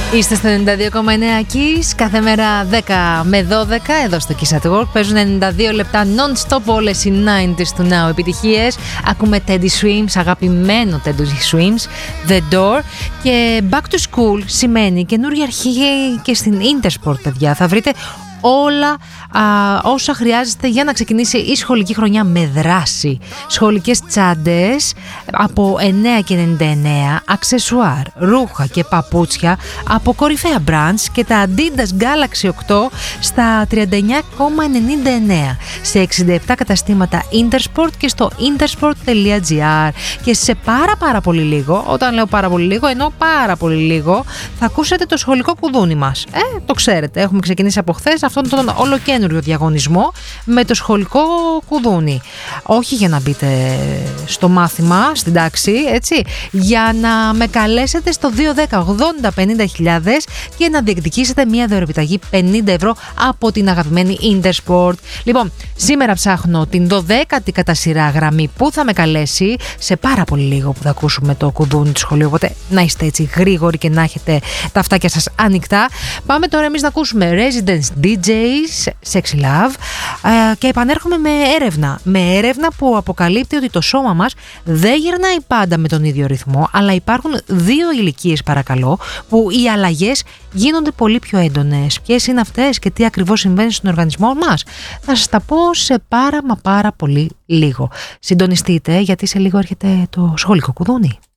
Είστε στο 92,9 Kiss, κάθε μέρα 10 με 12 εδώ στο Kiss at Work. Παίζουν 92 λεπτά non-stop όλες οι 90s του Now επιτυχίες. Ακούμε Teddy Swims, αγαπημένο Teddy Swims, The Door. Και Back to School σημαίνει καινούργια αρχή και στην Intersport, παιδιά. Θα βρείτε όλα όσα χρειάζεστε για να ξεκινήσει η σχολική χρονιά με δράση. Σχολικές τσάντες από 9,99, αξεσουάρ, ρούχα και παπούτσια από κορυφαία brands και τα Adidas Galaxy 8 στα 39,99 σε 67 καταστήματα Intersport και στο intersport.gr. Και σε πάρα πολύ λίγο, όταν λέω πάρα πολύ λίγο, εννοώ πάρα πολύ λίγο, θα ακούσετε το σχολικό κουδούνι μας. Το ξέρετε, έχουμε ξεκινήσει από χθες αυτόν τον ολοκένουργιο διαγωνισμό με το σχολικό κουδούνι. Όχι για να μπείτε στο μάθημα, στην τάξη, έτσι, για να με καλέσετε στο 210-80-50.000 και να διεκδικήσετε μια δωρεοπιταγή 50 ευρώ από την αγαπημένη Intersport. Λοιπόν, σήμερα ψάχνω την 12η κατά σειρά γραμμή που θα με καλέσει σε πάρα πολύ λίγο που θα ακούσουμε το κουδούνι του σχολείου, οπότε να είστε έτσι γρήγοροι και να έχετε τα αυτάκια σας ανοιχτά. Πάμε τώρα εμείς να ακούσουμε Residence DJs, Sexy Love, και επανέρχομαι με έρευνα που αποκαλύπτει ότι το σώμα μας δεν γυρνάει πάντα με τον ίδιο ρυθμό, αλλά υπάρχουν δύο ηλικίες, παρακαλώ, που οι αλλαγές γίνονται πολύ πιο έντονες. Ποιες είναι αυτές και τι ακριβώς συμβαίνει στον οργανισμό μας, θα σας τα πω σε πάρα πολύ λίγο. Συντονιστείτε, γιατί σε λίγο έρχεται το σχολικό κουδούνι.